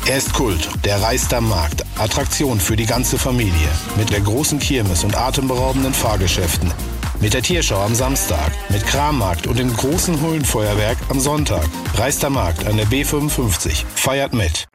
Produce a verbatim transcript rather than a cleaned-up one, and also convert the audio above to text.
Er ist Kult, der Reister Markt. Attraktion für die ganze Familie. Mit der großen Kirmes und atemberaubenden Fahrgeschäften. Mit der Tierschau am Samstag. Mit Krammarkt und dem großen Hullenfeuerwerk am Sonntag. Reister Markt an der B fünfundfünfzig. Feiert mit.